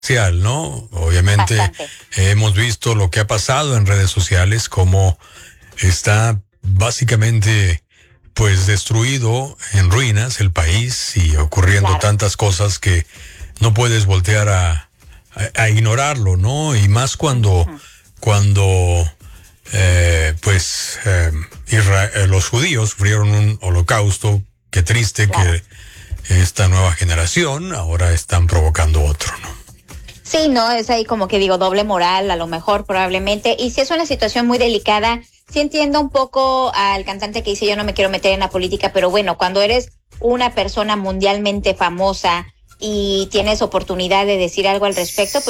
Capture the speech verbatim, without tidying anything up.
social, ¿no? Obviamente Bastante. eh, hemos visto lo que ha pasado en redes sociales, cómo está básicamente pues destruido en ruinas el país y ocurriendo Claro. tantas cosas que no puedes voltear a, a, a ignorarlo, ¿no? Y más cuando, Ujú. cuando eh, pues eh, Isra- eh, los judíos sufrieron un holocausto. Qué triste Claro. que esta nueva generación ahora están provocando otro, ¿no? Sí, no, es ahí como que digo doble moral, a lo mejor probablemente. Y si es una situación muy delicada, sí entiendo un poco al cantante que dice yo no me quiero meter en la política, pero bueno, cuando eres una persona mundialmente famosa y tienes oportunidad de decir algo al respecto, pues